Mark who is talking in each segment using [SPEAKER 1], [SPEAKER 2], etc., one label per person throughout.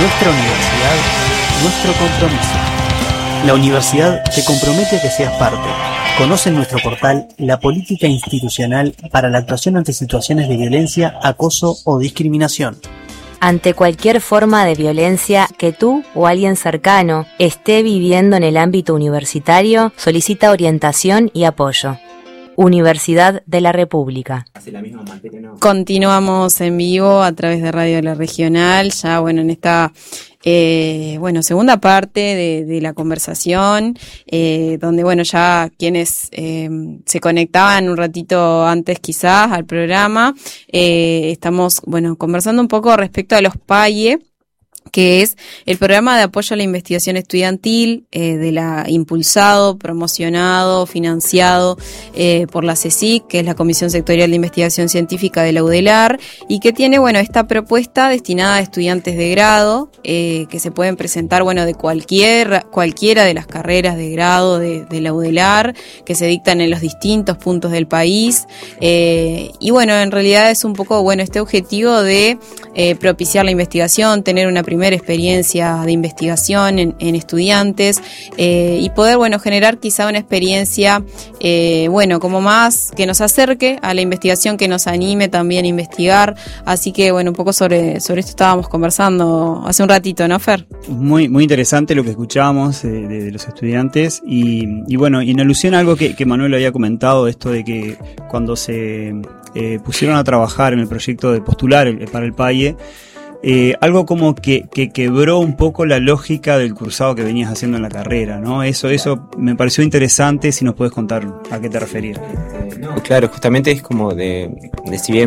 [SPEAKER 1] Nuestra universidad, nuestro compromiso. La universidad te compromete a que seas parte. Conoce en nuestro portal la política institucional para la actuación ante situaciones de violencia, acoso o discriminación.
[SPEAKER 2] Ante cualquier forma de violencia que tú o alguien cercano esté viviendo en el ámbito universitario, solicita orientación y apoyo. Universidad de la República.
[SPEAKER 3] Continuamos en vivo a través de Radio La Regional, ya en esta segunda parte de la conversación, donde ya quienes se conectaban un ratito antes quizás al programa, estamos conversando un poco respecto a los PAIE, que es el programa de apoyo a la investigación estudiantil, impulsado, promocionado, financiado por la CSIC, que es la Comisión Sectorial de Investigación Científica de la UDELAR, y que tiene esta propuesta destinada a estudiantes de grado, que se pueden presentar de cualquiera de las carreras de grado de la UDELAR, que se dictan en los distintos puntos del país, y en realidad es un poco este objetivo de propiciar la investigación, tener una primera experiencia de investigación en estudiantes, y poder generar quizá una experiencia como más que nos acerque a la investigación, que nos anime también a investigar. Así que un poco sobre esto estábamos conversando hace un ratito, ¿no, Fer?
[SPEAKER 4] Muy interesante lo que escuchábamos de los estudiantes y en alusión a algo que Manuel había comentado, esto de que cuando se pusieron a trabajar en el proyecto de postular para el PAIE, algo como que quebró un poco la lógica del cursado que venías haciendo en la carrera, ¿no? Eso me pareció interesante, si nos puedes contar a qué te referías.
[SPEAKER 5] No, claro, justamente es como de si bien,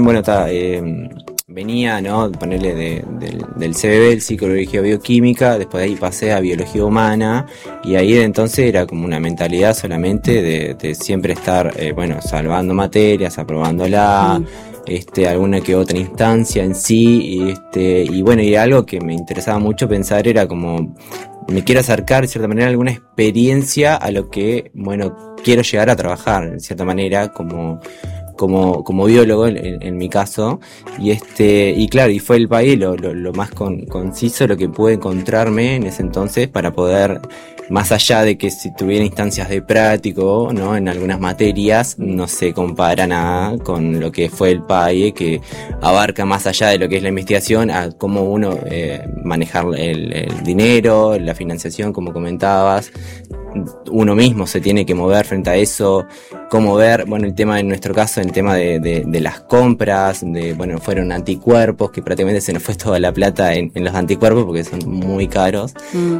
[SPEAKER 5] venía, ¿no? Ponerle del CBB, el psicología bioquímica, después de ahí pasé a biología humana, y ahí de entonces era como una mentalidad solamente de siempre estar, salvando materias, aprobándola, alguna que otra instancia en sí, y algo que me interesaba mucho pensar era como, me quiero acercar de cierta manera a alguna experiencia a lo que, quiero llegar a trabajar, de cierta manera, como biólogo en mi caso, y claro, y fue el país lo más conciso, lo que pude encontrarme en ese entonces para poder, más allá de que si tuviera instancias de práctico, ¿no? En algunas materias no se compara nada con lo que fue el PAIE, que abarca más allá de lo que es la investigación, a cómo uno manejar el dinero, la financiación, como comentabas. Uno mismo se tiene que mover frente a eso, cómo ver, el tema en nuestro caso, el tema de las compras, fueron anticuerpos, que prácticamente se nos fue toda la plata en los anticuerpos porque son muy caros,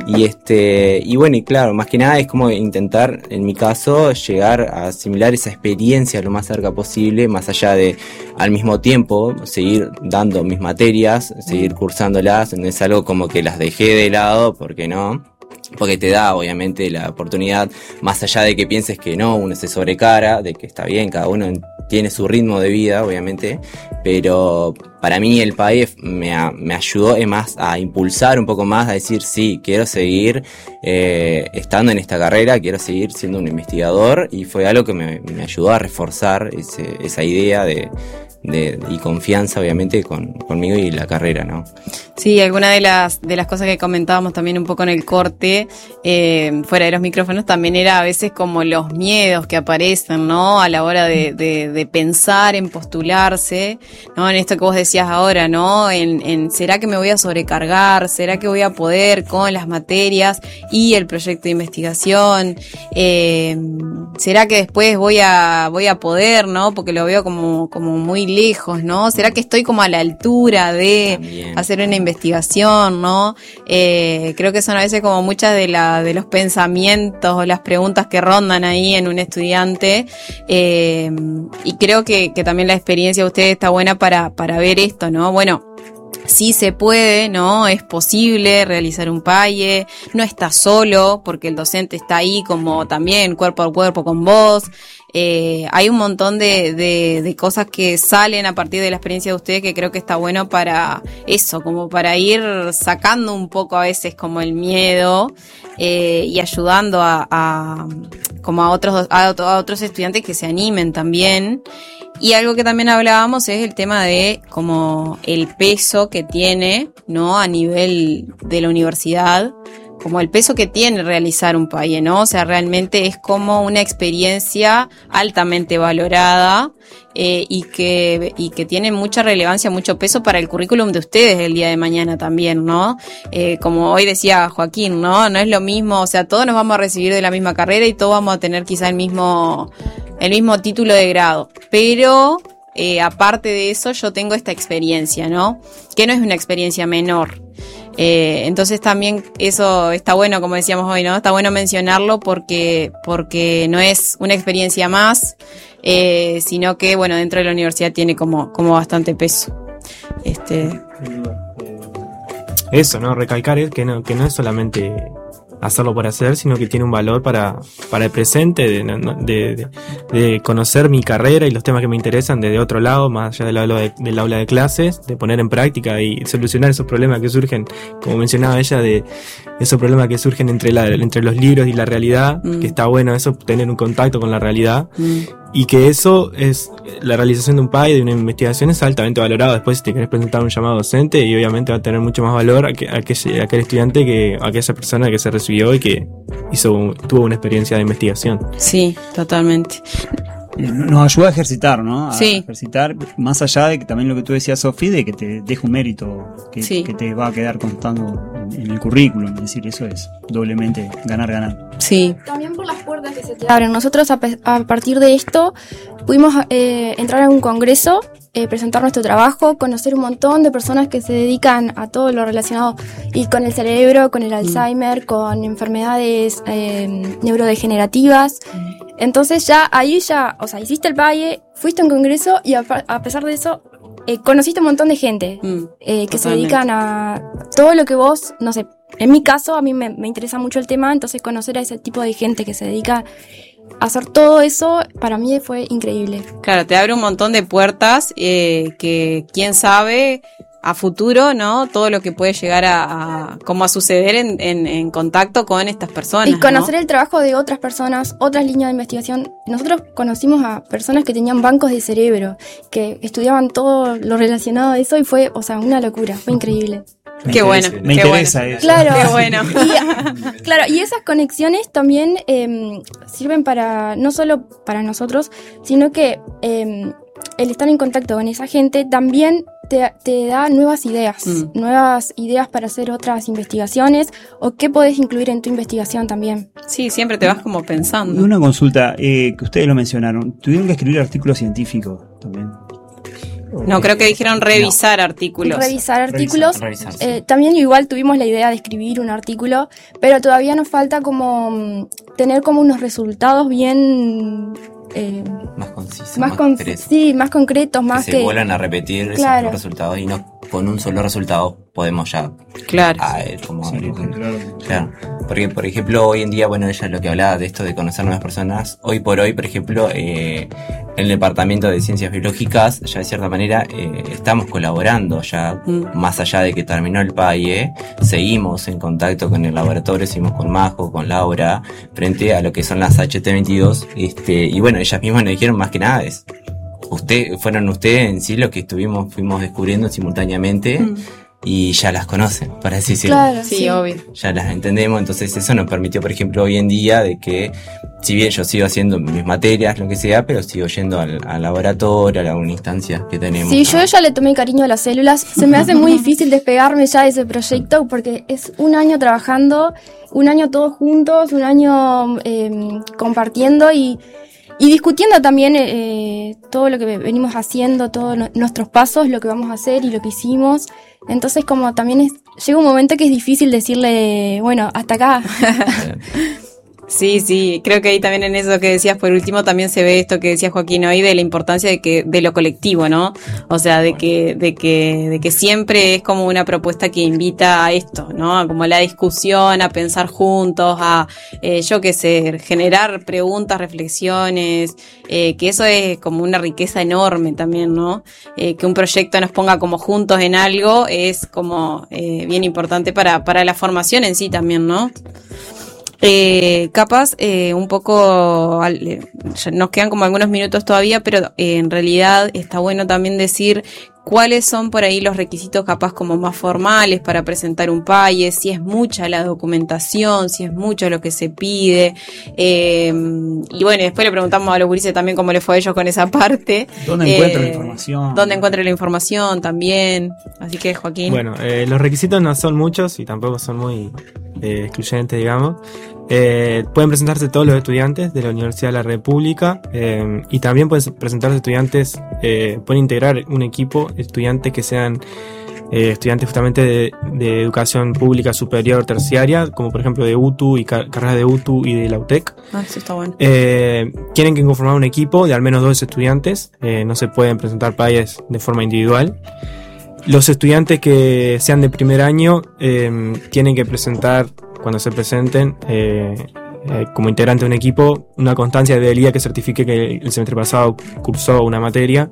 [SPEAKER 5] y claro, más que nada es como intentar, en mi caso, llegar a asimilar esa experiencia lo más cerca posible, más allá de, al mismo tiempo, seguir dando mis materias, seguir cursándolas, no es algo como que las dejé de lado, porque no, porque te da obviamente la oportunidad, más allá de que pienses que no, uno se sobrecara, de que está bien, cada uno tiene su ritmo de vida, obviamente, pero para mí el PAIE me ayudó más a impulsar un poco más, a decir sí, quiero seguir estando en esta carrera, quiero seguir siendo un investigador, y fue algo que me ayudó a reforzar esa idea y confianza, obviamente, conmigo y la carrera, ¿no?
[SPEAKER 3] Sí, alguna de las cosas que comentábamos también un poco en el corte, fuera de los micrófonos, también era a veces como los miedos que aparecen, ¿no? A la hora de pensar en postularse, ¿no? En esto que vos decías ahora, ¿no? En ¿será que me voy a sobrecargar? ¿Será que voy a poder con las materias y el proyecto de investigación? ¿Será que después voy a poder, ¿no? Porque lo veo como muy lejos, ¿no? ¿Será que estoy como a la altura de también hacer una investigación, ¿no? Creo que son a veces como muchas de los pensamientos o las preguntas que rondan ahí en un estudiante, y creo que también la experiencia de ustedes está buena para ver esto, ¿no? Sí se puede, ¿no? Es posible realizar un PAIE, no estás solo, porque el docente está ahí como también cuerpo a cuerpo con vos. Hay un montón de cosas que salen a partir de la experiencia de ustedes que creo que está bueno para eso, como para ir sacando un poco a veces como el miedo, y ayudando a otros estudiantes que se animen también. Y algo que también hablábamos es el tema de como el peso que tiene, ¿no? A nivel de la universidad, como el peso que tiene realizar un PAIE, ¿no? O sea, realmente es como una experiencia altamente valorada y que tiene mucha relevancia, mucho peso para el currículum de ustedes el día de mañana también, ¿no? Como hoy decía Joaquín, ¿no? No es lo mismo, o sea, todos nos vamos a recibir de la misma carrera y todos vamos a tener quizá el mismo título de grado, pero aparte de eso yo tengo esta experiencia, ¿no? Que no es una experiencia menor. Entonces también eso está bueno, como decíamos hoy, ¿no? Está bueno mencionarlo porque no es una experiencia más, sino que, bueno, dentro de la universidad tiene como bastante peso.
[SPEAKER 6] Eso, ¿no? Recalcar es que no es solamente hacerlo por hacer, sino que tiene un valor para el presente, de conocer mi carrera y los temas que me interesan desde otro lado, más allá del aula de clases, de poner en práctica y solucionar esos problemas que surgen, como mencionaba ella, de esos problemas que surgen entre los libros y la realidad, que está bueno eso, tener un contacto con la realidad, y que eso es la realización de un PAI, de una investigación, es altamente valorado. Después, si te querés presentar un llamado docente, y obviamente va a tener mucho más valor aquel estudiante que aquella persona que se recibió y que tuvo una experiencia de investigación.
[SPEAKER 3] Sí, totalmente.
[SPEAKER 4] Nos ayuda a ejercitar, ¿no?
[SPEAKER 3] Sí.
[SPEAKER 4] Ejercitar, más allá de que también lo que tú decías, Sofi, de que te deja un mérito que te va a quedar constando en el currículum. Es decir, eso es doblemente ganar.
[SPEAKER 3] Sí.
[SPEAKER 7] También por las puertas que se te abren. Nosotros a partir de esto pudimos entrar a un congreso, presentar nuestro trabajo, conocer un montón de personas que se dedican a todo lo relacionado y con el cerebro, con el Alzheimer, con enfermedades neurodegenerativas. Entonces o sea, hiciste el PAIE, fuiste a un congreso y a pesar de eso conociste un montón de gente que se dedican a todo lo que vos, no sé, en mi caso a mí me interesa mucho el tema, entonces conocer a ese tipo de gente que se dedica a hacer todo eso para mí fue increíble.
[SPEAKER 3] Claro, te abre un montón de puertas que quién sabe a futuro, ¿no? Todo lo que puede llegar a suceder en contacto con estas personas.
[SPEAKER 7] Y conocer,
[SPEAKER 3] ¿no?
[SPEAKER 7] El trabajo de otras personas, otras líneas de investigación. Nosotros conocimos a personas que tenían bancos de cerebro, que estudiaban todo lo relacionado a eso y fue, o sea, una locura, fue increíble.
[SPEAKER 3] Qué bueno.
[SPEAKER 4] Me interesa eso.
[SPEAKER 7] Claro.
[SPEAKER 3] Qué bueno.
[SPEAKER 7] Y esas conexiones también sirven no solo para nosotros, sino que el estar en contacto con esa gente también te da nuevas ideas para hacer otras investigaciones o qué podés incluir en tu investigación también.
[SPEAKER 3] Sí, siempre te vas como pensando.
[SPEAKER 4] Y una consulta, que ustedes lo mencionaron, ¿tuvieron que escribir artículos científicos también?
[SPEAKER 3] No, creo que dijeron revisar artículos.
[SPEAKER 7] Revisar artículos.
[SPEAKER 5] Revisar, sí.
[SPEAKER 7] También igual tuvimos la idea de escribir un artículo, pero todavía nos falta como tener como unos resultados bien
[SPEAKER 5] más concisos,
[SPEAKER 7] más concretos, más
[SPEAKER 5] que se vuelvan a repetir
[SPEAKER 7] claro.
[SPEAKER 5] Esos resultados y no con un solo resultado podemos ya
[SPEAKER 3] claro.
[SPEAKER 5] Claro, porque por ejemplo hoy en día, bueno, ella lo que hablaba de esto de conocer nuevas personas, hoy por hoy, por ejemplo, en el departamento de ciencias biológicas ya de cierta manera estamos colaborando ya, más allá de que terminó el PAIE, seguimos en contacto con el laboratorio, seguimos con Majo, con Laura, frente a lo que son las HT22, y bueno, ellas mismas nos dijeron más que nada fueron ustedes en sí los que fuimos descubriendo simultáneamente y ya las conocen, para así decirlo.
[SPEAKER 7] Claro,
[SPEAKER 3] sí, obvio.
[SPEAKER 5] Ya las entendemos, entonces eso nos permitió, por ejemplo, hoy en día de que, si bien yo sigo haciendo mis materias, lo que sea, pero sigo yendo al laboratorio, a las instancias que tenemos.
[SPEAKER 7] Sí, yo ya le tomé cariño a las células. Se me hace muy difícil despegarme ya de ese proyecto porque es un año trabajando, un año todos juntos, un año compartiendo y discutiendo también todo lo que venimos haciendo, todos nuestros pasos, lo que vamos a hacer y lo que hicimos. Entonces como también llega un momento que es difícil decirle, bueno, hasta acá.
[SPEAKER 3] Sí, creo que ahí también en eso que decías por último también se ve esto que decía Joaquín hoy de la importancia de lo colectivo, ¿no? O sea, de que siempre es como una propuesta que invita a esto, ¿no? A como la discusión, a pensar juntos, a yo qué sé, generar preguntas, reflexiones, que eso es como una riqueza enorme también, ¿no? Que un proyecto nos ponga como juntos en algo es como bien importante para la formación en sí también, ¿no? Capaz, un poco, nos quedan como algunos minutos todavía, pero en realidad está bueno también decir cuáles son por ahí los requisitos capaz como más formales para presentar un PAIE, si es mucha la documentación, si es mucho lo que se pide. Y bueno, después le preguntamos a los gurises también cómo les fue a ellos con esa parte.
[SPEAKER 4] ¿Dónde encuentran la información?
[SPEAKER 3] ¿Dónde encuentran la información también? Así que, Joaquín.
[SPEAKER 6] Bueno, los requisitos no son muchos y tampoco son muy excluyentes, digamos. Pueden presentarse todos los estudiantes de la Universidad de la República, y también pueden presentarse estudiantes, pueden integrar un equipo, estudiantes que sean estudiantes justamente de educación pública superior terciaria, como por ejemplo de UTU y carreras de UTU y de la UTEC.
[SPEAKER 3] Eso está bueno.
[SPEAKER 6] Tienen que conformar un equipo de al menos 2 estudiantes, no se pueden presentar PAIEs de forma individual. Los estudiantes que sean de primer año tienen que presentar, cuando se presenten como integrante de un equipo, una constancia de fidelidad que certifique que el semestre pasado cursó una materia.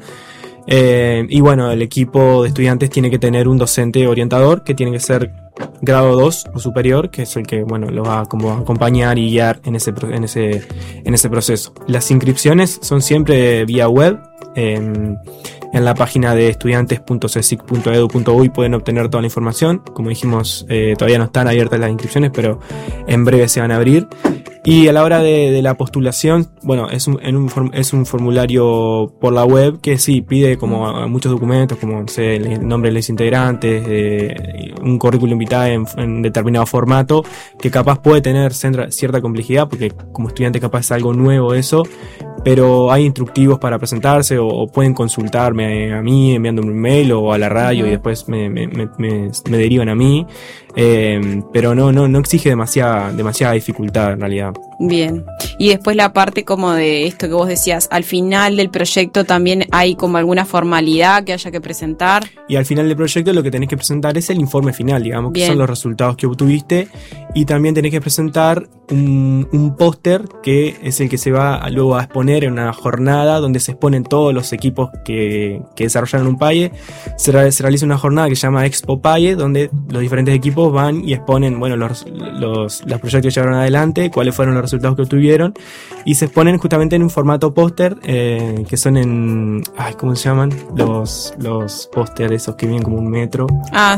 [SPEAKER 6] Y bueno, el equipo de estudiantes tiene que tener un docente orientador que tiene que ser grado 2 o superior, que es el que bueno lo va como a acompañar y guiar en ese proceso. Las inscripciones son siempre vía web. En la página de estudiantes.cesic.edu.uy pueden obtener toda la información. Como dijimos, todavía no están abiertas las inscripciones, pero en breve se van a abrir. Y a la hora de la postulación, bueno, es un formulario por la web que sí pide como muchos documentos, como no sé, el nombre de los integrantes, un currículum vitae en determinado formato, que capaz puede tener cierta complejidad, porque como estudiante capaz es algo nuevo eso, pero hay instructivos para presentarse o pueden consultarme a mí enviándome un mail o a la radio y después me derivan a mí, pero no exige demasiada dificultad en realidad.
[SPEAKER 3] Bien, y después la parte como de esto que vos decías, al final del proyecto también hay como alguna formalidad que haya que presentar.
[SPEAKER 6] Y al final del proyecto lo que tenés que presentar es el informe final, digamos, que son los resultados que obtuviste, y también tenés que presentar un póster que es el que se va luego a exponer en una jornada donde se exponen todos los equipos que desarrollaron un PAIE. Se realiza una jornada que se llama Expo PAIE, donde los diferentes equipos van y exponen, bueno, los proyectos que llevaron adelante, cuáles fueron los resultados que obtuvieron, y se exponen justamente en un formato póster, que son en... ¿cómo se llaman? Los póster esos que vienen como un metro.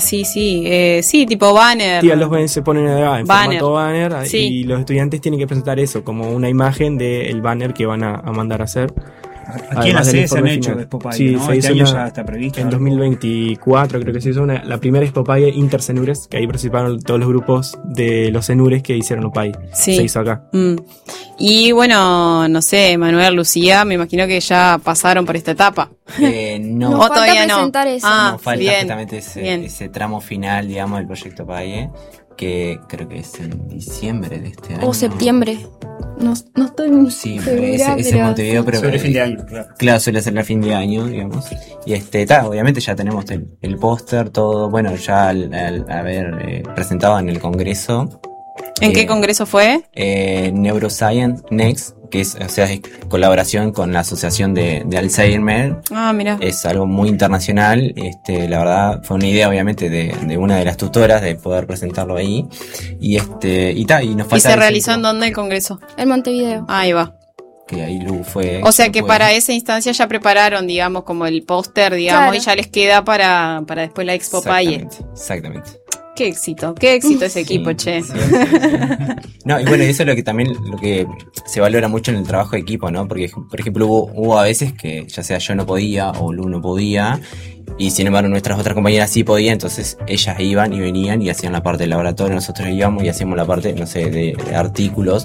[SPEAKER 3] Sí, tipo banner.
[SPEAKER 6] Sí, se ponen en
[SPEAKER 3] banner.
[SPEAKER 6] Formato banner,
[SPEAKER 3] sí.
[SPEAKER 6] Y los estudiantes tienen que presentar eso, como una imagen del banner que van a mandar a hacer.
[SPEAKER 4] Aquí en la sede se han hecho Expo PAIE,
[SPEAKER 6] sí,
[SPEAKER 4] ¿no?
[SPEAKER 6] se hizo
[SPEAKER 4] año ya está previsto.
[SPEAKER 6] En 2024 creo que se hizo la primera Expo PAIE Intercenures, que ahí participaron todos los grupos de los cenures que hicieron un PAIE.
[SPEAKER 3] Sí.
[SPEAKER 6] Se hizo acá.
[SPEAKER 3] Y bueno, no sé, Manuel, Lucía, me imagino que ya pasaron por esta etapa.
[SPEAKER 5] No.
[SPEAKER 3] ¿O todavía no?
[SPEAKER 7] Eso.
[SPEAKER 5] Nos falta
[SPEAKER 3] bien,
[SPEAKER 5] justamente ese tramo final, digamos, del proyecto PAIE, que creo que es en diciembre de este año.
[SPEAKER 7] O septiembre. No estoy muy segura,
[SPEAKER 5] ese Montevideo, pero
[SPEAKER 4] sobre fin de año,
[SPEAKER 5] claro, suele ser el fin de año, digamos. Y obviamente ya tenemos el póster, todo, bueno, ya al haber presentado en el congreso.
[SPEAKER 3] ¿En qué congreso fue?
[SPEAKER 5] Neuroscience Next, que es colaboración con la Asociación de Alzheimer.
[SPEAKER 3] Mira.
[SPEAKER 5] Es algo muy internacional. La verdad fue una idea, obviamente, de una de las tutoras de poder presentarlo ahí. Y nos falta.
[SPEAKER 3] ¿Y se realizó en dónde el congreso?
[SPEAKER 7] En Montevideo.
[SPEAKER 3] Ahí va.
[SPEAKER 5] Que ahí Lu fue.
[SPEAKER 3] O sea que para esa instancia ya prepararon, digamos, como el póster, digamos,
[SPEAKER 7] claro.
[SPEAKER 3] Y ya les queda para después la Expo PAIE.
[SPEAKER 5] Exactamente.
[SPEAKER 3] Qué éxito ese equipo, che.
[SPEAKER 5] Sí. No, y bueno, eso es lo que se valora mucho en el trabajo de equipo, ¿no? Porque, por ejemplo, hubo a veces que ya sea yo no podía o Lu no podía, y sin embargo nuestras otras compañeras sí podían, entonces ellas iban y venían y hacían la parte del laboratorio, nosotros íbamos y hacíamos la parte, no sé, de artículos,